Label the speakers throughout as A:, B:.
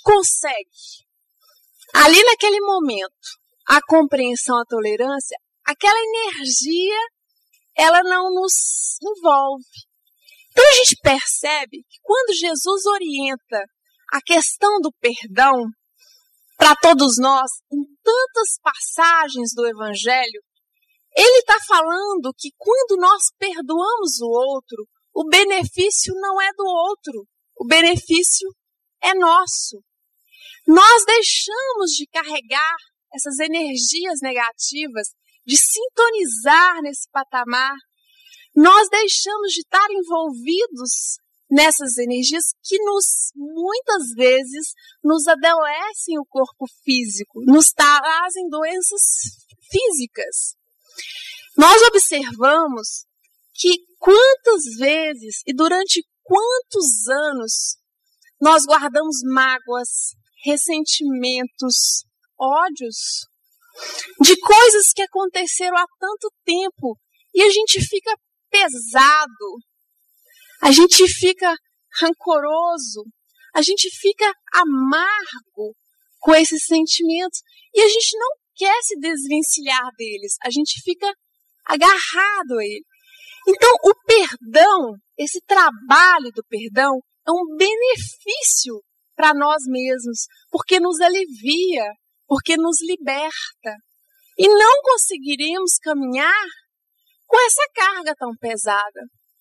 A: consegue, ali naquele momento, a compreensão, a tolerância, aquela energia, ela não nos envolve. Então a gente percebe que quando Jesus orienta a questão do perdão para todos nós, em tantas passagens do Evangelho, ele está falando que quando nós perdoamos o outro, o benefício não é do outro, o benefício é nosso. Nós deixamos de carregar essas energias negativas, de sintonizar nesse patamar. Nós deixamos de estar envolvidos nessas energias que muitas vezes nos adoecem o corpo físico, nos trazem doenças físicas. Nós observamos que quantas vezes e durante quantos anos nós guardamos mágoas, ressentimentos, ódios de coisas que aconteceram há tanto tempo e a gente fica pesado, a gente fica rancoroso, a gente fica amargo com esses sentimentos e a gente não quer se desvencilhar deles, a gente fica agarrado a ele. Então, o perdão, esse trabalho do perdão, é um benefício para nós mesmos, porque nos alivia, porque nos liberta. E não conseguiremos caminhar com essa carga tão pesada.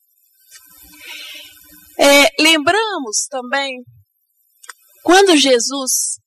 A: Lembramos também, quando Jesus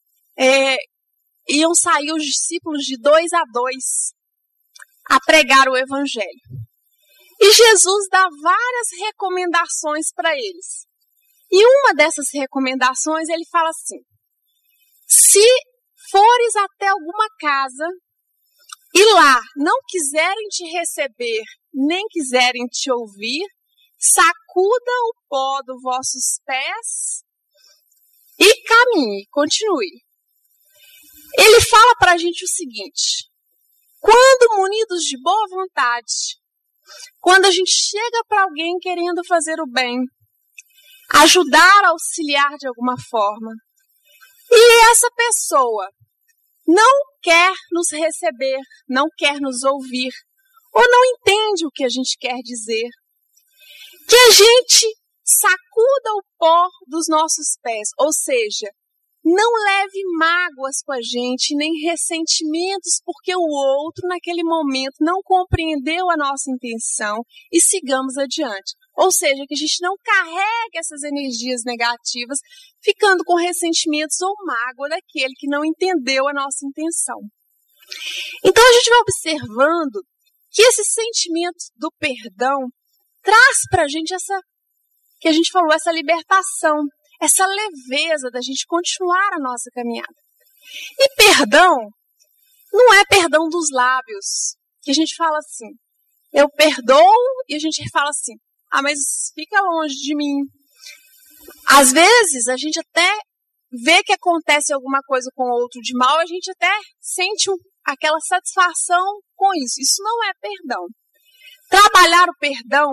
A: iam sair os discípulos de 2 a 2 a pregar o Evangelho. E Jesus dá várias recomendações para eles. E uma dessas recomendações, ele fala assim: se fores até alguma casa e lá não quiserem te receber, nem quiserem te ouvir, sacuda o pó dos vossos pés e caminhe, continue. Ele fala para a gente o seguinte: quando munidos de boa vontade, quando a gente chega para alguém querendo fazer o bem, ajudar, auxiliar de alguma forma, e essa pessoa não quer nos receber, não quer nos ouvir, ou não entende o que a gente quer dizer, que a gente sacuda o pó dos nossos pés, ou seja, não leve mágoas com a gente, nem ressentimentos, porque o outro, naquele momento, não compreendeu a nossa intenção e sigamos adiante. Ou seja, que a gente não carregue essas energias negativas, ficando com ressentimentos ou mágoa daquele que não entendeu a nossa intenção. Então, a gente vai observando que esse sentimento do perdão traz para a gente essa, que a gente falou, essa libertação, essa leveza da gente continuar a nossa caminhada. E perdão não é perdão dos lábios, que a gente fala assim, eu perdoo, e a gente fala assim, mas fica longe de mim. Às vezes, a gente até vê que acontece alguma coisa com o outro de mal, a gente até sente aquela satisfação com isso. Isso não é perdão. Trabalhar o perdão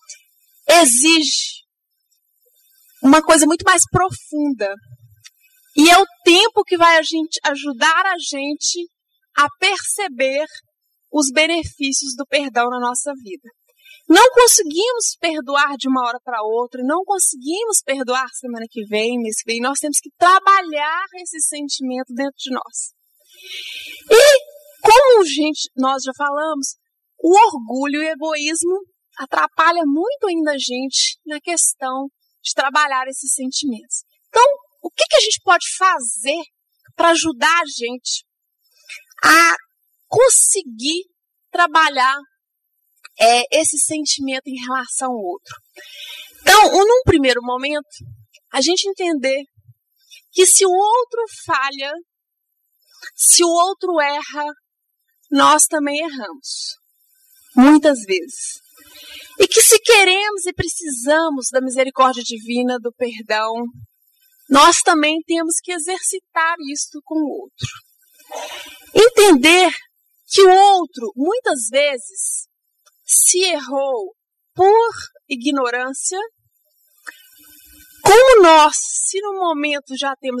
A: exige uma coisa muito mais profunda. E é o tempo que vai ajudar a gente a perceber os benefícios do perdão na nossa vida. Não conseguimos perdoar de uma hora para outra, não conseguimos perdoar semana que vem, mês que vem. Nós temos que trabalhar esse sentimento dentro de nós. E, como nós já falamos, o orgulho e o egoísmo atrapalham muito ainda a gente na questão de trabalhar esses sentimentos. Então, o que a gente pode fazer para ajudar a gente a conseguir trabalhar esse sentimento em relação ao outro? Então, num primeiro momento, a gente entender que se o outro falha, se o outro erra, nós também erramos. Muitas vezes. E que se queremos e precisamos da misericórdia divina, do perdão, nós também temos que exercitar isso com o outro. Entender que o outro, muitas vezes, se errou por ignorância, como nós, se no momento já temos